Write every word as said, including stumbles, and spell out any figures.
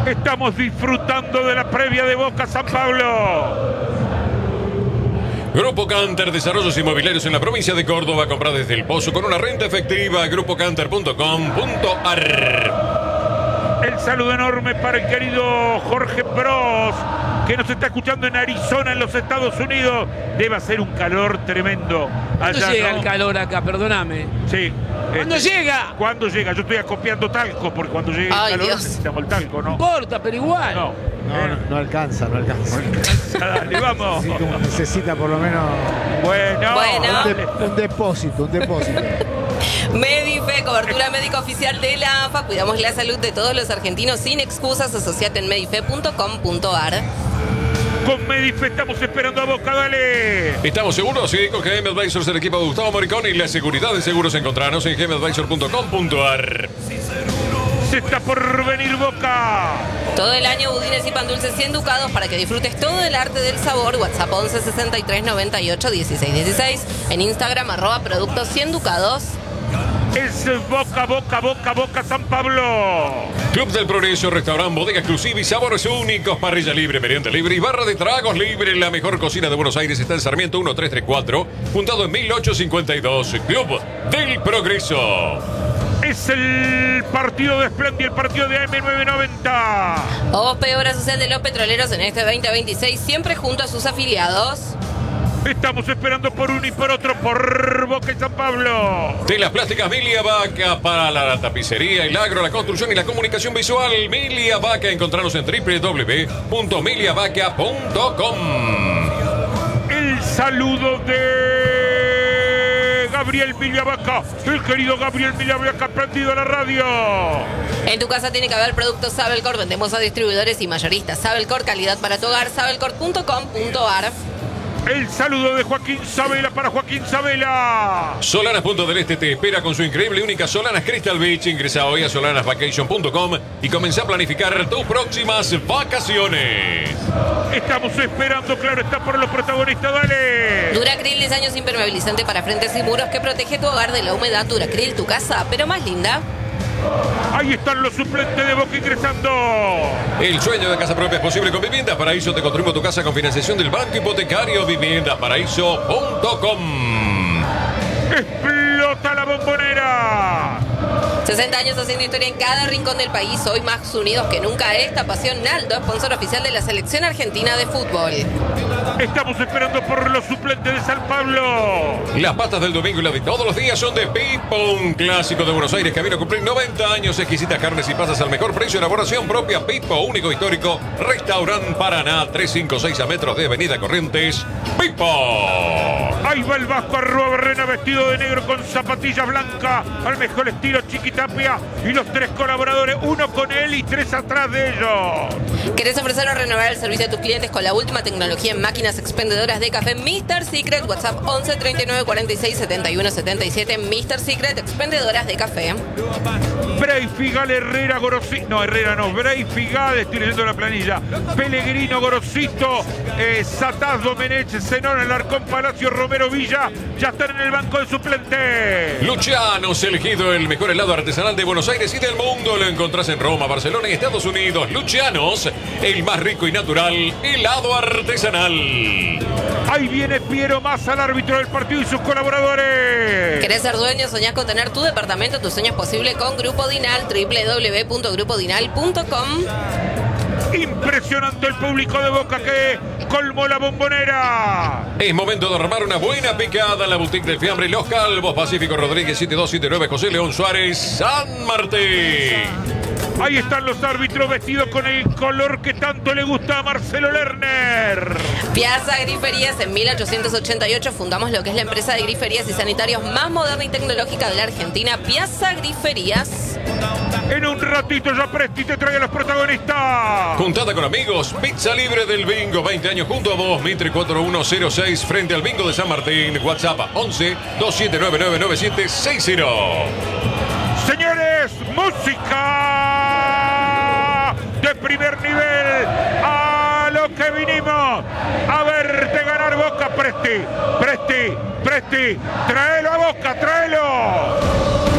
Estamos disfrutando de la previa de Boca San Pablo. Grupo Canter, desarrollos inmobiliarios en la provincia de Córdoba. Compra desde El Pozo con una renta efectiva. grupo canter punto com punto ar. El saludo enorme para el querido Jorge Bros, que nos está escuchando en Arizona, en los Estados Unidos. Debe hacer un calor tremendo. ¿Cuándo allá, llega ¿no? el calor acá? Perdóname. Sí. ¿Cuándo Este, llega? ¿Cuándo llega? Yo estoy acopiando talco, porque cuando llegue Ay, el calor Dios. necesitamos el talco, ¿no? No importa, pero igual. No. No, Eh, no, no alcanza, no alcanza. Dale, vamos. Necesita, necesita por lo menos Bueno, Bueno. un, de- un depósito, un depósito. Medife, cobertura médica oficial de la A F A. Cuidamos la salud de todos los argentinos sin excusas. Asociate en medife punto com punto ar. con Medife estamos esperando a Boca, dale. ¿Estamos seguros? Sí, con G M Advisors, el equipo de Gustavo Moricón y la seguridad de seguros. Encontrarnos en g m advisor punto com punto ar. Se está por venir Boca. Todo el año budines y pan dulces cien ducados para que disfrutes todo el arte del sabor. WhatsApp once sesenta y tres noventa y ocho dieciséis dieciséis. En Instagram arroba productos cien ducados. Es Boca, Boca, Boca, Boca San Pablo. Club del Progreso, restaurante, bodega exclusiva y sabores únicos, parrilla libre, merienda libre y barra de tragos libre. La mejor cocina de Buenos Aires está en Sarmiento mil trescientos treinta y cuatro, juntado en mil ochocientos cincuenta y dos. Club del Progreso. Es el partido de Splendid, el partido de A M novecientos noventa. O P, Obra Social de los Petroleros en este veinte veintiséis, siempre junto a sus afiliados. Estamos esperando por uno y por otro, por Boca y San Pablo. Telas plásticas Milia Vaca para la tapicería, el agro, la construcción y la comunicación visual. Milia Vaca, encontrarnos en w w w punto milia vaca punto com. El saludo de Gabriel Miliavaca, el querido Gabriel Miliavaca, prendido a la radio. En tu casa tiene que haber productos Sabelcor. Vendemos a distribuidores y mayoristas. Sabelcor, calidad para tu hogar. sabelcor punto com punto ar. El saludo de Joaquín Sabela para Joaquín Sabela. Solanas Punto del Este te espera con su increíble y única Solanas Crystal Beach. Ingresa hoy a solanas vacation punto com y comienza a planificar tus próximas vacaciones. Estamos esperando, claro, está por los protagonistas, dale. Duracril, diseños impermeabilizante para frentes y muros que protege tu hogar de la humedad. Duracril, tu casa, pero más linda. Ahí están los suplentes de Boca ingresando. El sueño de casa propia es posible con Viviendas Paraíso. Te construimos tu casa con financiación del Banco Hipotecario. viviendas paraíso punto com. Explota la bombonera. sesenta años haciendo historia en cada rincón del país. Hoy más unidos que nunca. Esta pasión, Naldo, sponsor oficial de la selección argentina de fútbol. Estamos esperando por los suplentes de San Pablo. Las patas del domingo y las de todos los días son de Pipo, un clásico de Buenos Aires que vino a cumplir noventa años. Exquisitas carnes y pasas al mejor precio. Elaboración propia. Pipo, único histórico. Restaurante Paraná, trescientos cincuenta y seis a metros de Avenida Corrientes. Pipo. Ahí va el Vasco Arroba Barrena vestido de negro con zapatillas blancas al mejor estilo Chiquitapia y los tres colaboradores, uno con él y tres atrás de ellos. ¿Querés ofrecer o renovar el servicio a tus clientes con la última tecnología en máquinas expendedoras de café? mister Secret, WhatsApp once treinta y nueve cuarenta y seis setenta y uno setenta y siete. mister Secret, expendedoras de café. Bray Figal, Herrera, Gorosito. No, Herrera no. Bray Figal, estoy leyendo la planilla. Pellegrino, Gorosito, eh, Sataz, Domenech, Zenón, Alarcón, Palacio, Romero, Villa. Ya están en el banco de suplentes. Lucianos, elegido el mejor helado artesanal de Buenos Aires y del mundo. Lo encontrás en Roma, Barcelona y Estados Unidos. Lucianos, el más rico y natural helado artesanal. Ahí viene Piero Massa, el árbitro del partido y sus colaboradores. ¿Querés ser dueño? ¿Soñás con tener tu departamento? Tu sueño es posible con Grupo Dinal, w w w punto grupo dinal punto com. Impresionante el público de Boca que colmó la bombonera. Es momento de armar una buena picada en la boutique del fiambre Los Calvos. Pacífico Rodríguez siete dos siete nueve, José León Suárez, San Martín. Ahí están los árbitros vestidos con el color que tanto le gusta a Marcelo Lerner. Piazza Griferías, en mil ochocientos ochenta y ocho fundamos lo que es la empresa de griferías y sanitarios más moderna y tecnológica de la Argentina, Piazza Griferías. En un ratito ya Presti te trae a los protagonistas. Juntada con amigos, pizza libre del bingo, veinte años junto a vos, Mitre cuatro uno cero seis, frente al bingo de San Martín. WhatsApp once dos siete nueve nueve nueve siete seis cero. Señores, música de primer nivel. A lo que vinimos, a verte ganar Boca, Presti, Presti, Presti. Tráelo a Boca, tráelo.